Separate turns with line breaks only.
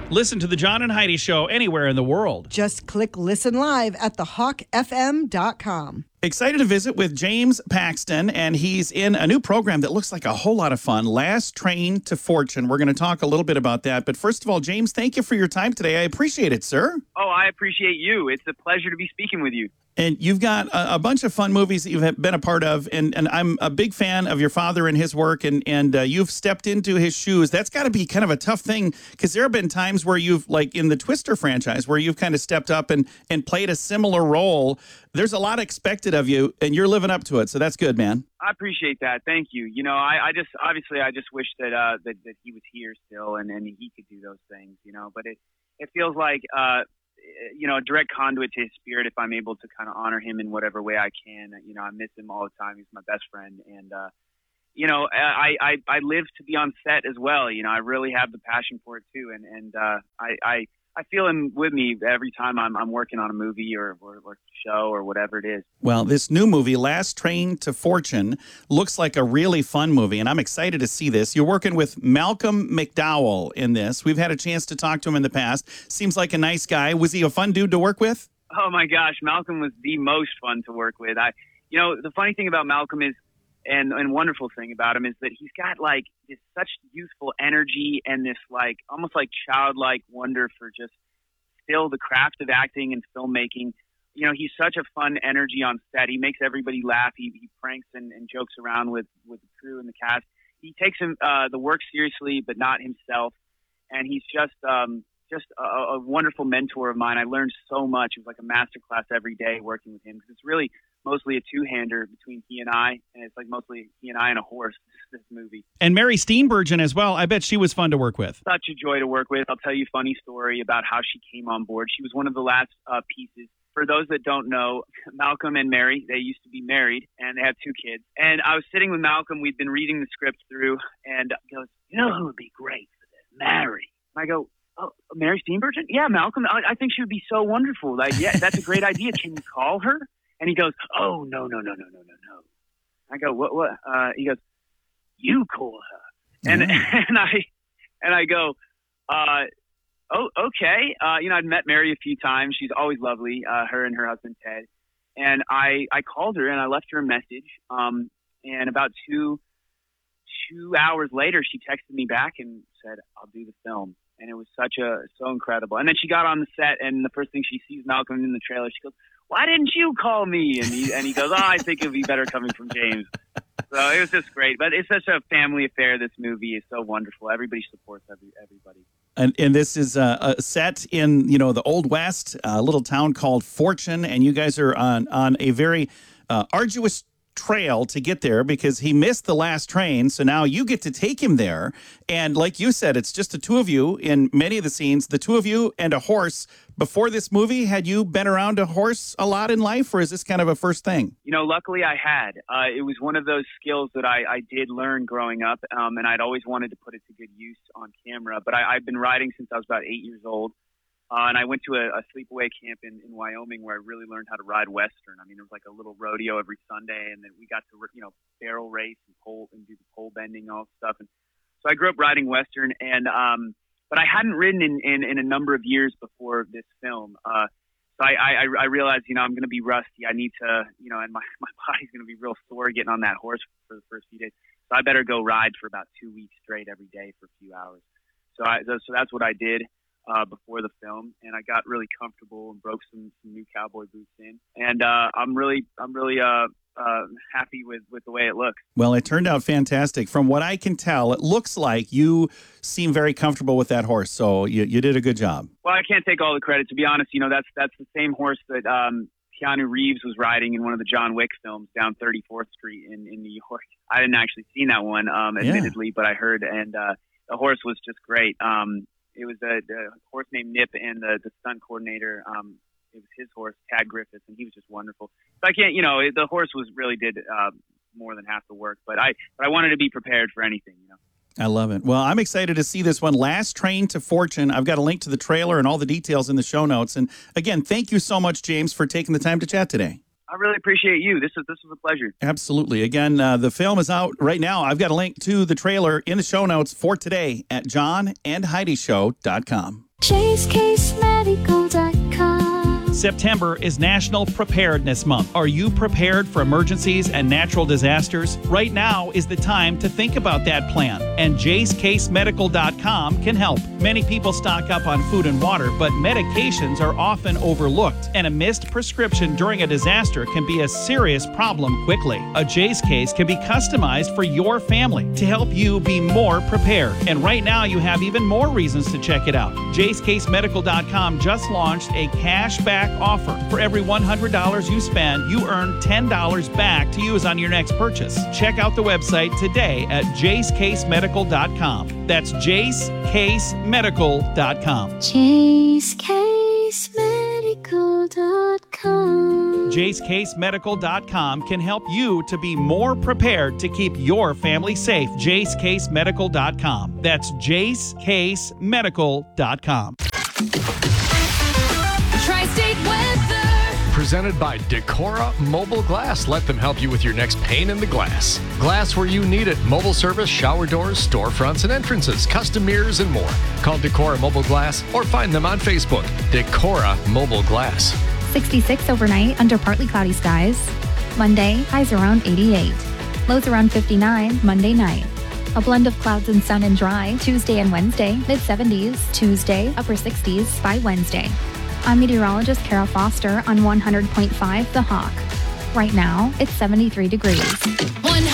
Listen to the John and Heidi Show anywhere in the world.
Just click listen live at thehawkfm.com.
Excited to visit with James Paxton, and he's in a new program that looks like a whole lot of fun, Last Train to Fortune. We're going to talk a little bit about that. But first of all, James, thank you for your time today. I appreciate it, sir.
Oh, I appreciate you. It's a pleasure to be speaking with you.
And you've got a bunch of fun movies that you've been a part of, and I'm a big fan of your father and his work, and you've stepped into his shoes. That's got to be kind of a tough thing, because there have been times where you've, like in the Twister franchise, where you've kind of stepped up and played a similar role. There's a lot expected of you, and you're living up to it, so that's good, man.
I appreciate that. Thank you. You know, I just wish that that he was here still, and he could do those things, you know, but it feels like you know, a direct conduit to his spirit if I'm able to kind of honor him in whatever way I can. You know, I miss him all the time. He's my best friend. And, you know, I live to be on set as well. You know, I really have the passion for it too. And I feel him with me every time I'm working on a movie or show or whatever it is.
Well, this new movie, Last Train to Fortune, looks like a really fun movie, and I'm excited to see this. You're working with Malcolm McDowell in this. We've had a chance to talk to him in the past. Seems like a nice guy. Was he a fun dude to work with?
Oh, my gosh. Malcolm was the most fun to work with. You know, the funny thing about Malcolm is, and wonderful thing about him is that he's got like this such youthful energy and this like almost like childlike wonder for just still the craft of acting and filmmaking. You know, he's such a fun energy on set. He makes everybody laugh. He pranks and jokes around with the crew and the cast. He takes the work seriously, but not himself. And he's just a wonderful mentor of mine. I learned so much. It was like a masterclass every day working with him, because it's really mostly a two-hander between he and I, and it's like mostly he and I and a horse, this movie.
And Mary Steenburgen as well. I bet she was fun to work with.
Such a joy to work with. I'll tell you a funny story about how she came on board. She was one of the last pieces. For those that don't know, Malcolm and Mary, they used to be married, and they have 2 kids. And I was sitting with Malcolm. We'd been reading the script through, and he goes, you know who would be great for this? Mary. And I go, oh, Mary Steenburgen? Yeah, Malcolm. I think she would be so wonderful. Like, yeah, that's a great idea. Can you call her? And he goes, oh, no. I go, what? He goes, you call her. And I go, oh, okay. You know, I'd met Mary a few times. She's always lovely, her and her husband, Ted. And I called her and I left her a message. And about two hours later, she texted me back and said, I'll do the film. And it was so incredible. And then she got on the set, and the first thing she sees Malcolm in the trailer, she goes, why didn't you call me? And he goes, oh, I think it would be better coming from James. So it was just great. But it's such a family affair. This movie is so wonderful. Everybody supports everybody.
And this is set in, you know, the Old West, a little town called Fortune, and you guys are on a very arduous trail to get there, because he missed the last train. So now you get to take him there. And like you said, it's just the 2 of you in many of the scenes, the 2 of you and a horse. Before this movie, had you been around a horse a lot in life, or is this kind of a first thing?
You know, luckily I had. It was one of those skills that I did learn growing up, and I'd always wanted to put it to good use on camera. But I've been riding since I was about 8 years old. And I went to a sleepaway camp in Wyoming where I really learned how to ride Western. I mean, it was like a little rodeo every Sunday, and then we got to, you know, barrel race and do the pole bending and all that stuff. And so I grew up riding Western, and but I hadn't ridden in a number of years before this film. So I realized, you know, I'm going to be rusty. I need to, you know, and my body's going to be real sore getting on that horse for the first few days. So I better go ride for about 2 weeks straight every day for a few hours. So that's what I did before the film, and I got really comfortable and broke some new cowboy boots in, and I'm really happy with the way it looks.
Well, it turned out fantastic. From what I can tell, it looks like you seem very comfortable with that horse, so you did a good job.
Well, I can't take all the credit, to be honest. You know, that's the same horse that Keanu Reeves was riding in one of the John Wick films down 34th Street in New York. I didn't actually see that one, admittedly, but I heard, and the horse was just great. It was a horse named Nip, and the stunt coordinator, it was his horse, Tad Griffiths, and he was just wonderful. So I can't, you know, the horse really did more than half the work, but I wanted to be prepared for anything, you know.
I love it. Well, I'm excited to see this one, Last Train to Fortune. I've got a link to the trailer and all the details in the show notes. And again, thank you so much, James, for taking the time to chat today.
I really appreciate you. This was a pleasure.
Absolutely. Again, the film is out right now. I've got a link to the trailer in the show notes for today at johnandheidishow.com.
JaceCaseMedical.com.
September is National Preparedness Month. Are you prepared for emergencies and natural disasters? Right now is the time to think about that plan, and JaceCaseMedical.com can help. Many people stock up on food and water, but medications are often overlooked, and a missed prescription during a disaster can be a serious problem quickly. A Jace case can be customized for your family to help you be more prepared. And right now you have even more reasons to check it out. JaceCaseMedical.com just launched a cashback offer. For every $100 you spend, you earn $10 back to use on your next purchase. Check out the website today at JaceCaseMedical.com. That's JaceCaseMedical.com.
JaceCaseMedical.com.
JaceCaseMedical.com can help you to be more prepared to keep your family safe. JaceCaseMedical.com. That's JaceCaseMedical.com.
Tri-State weather.
Presented by Decora Mobile Glass. Let them help you with your next pane in the glass. Glass where you need it. Mobile service, shower doors, storefronts and entrances, custom mirrors, and more. Call Decora Mobile Glass or find them on Facebook. Decora Mobile Glass.
66 overnight under partly cloudy skies. Monday, highs around 88. Lows around 59 Monday night. A blend of clouds and sun and dry Tuesday and Wednesday, mid-70s. Tuesday, upper 60s by Wednesday. I'm meteorologist Kara Foster on 100.5 The Hawk. Right now, it's 73 degrees.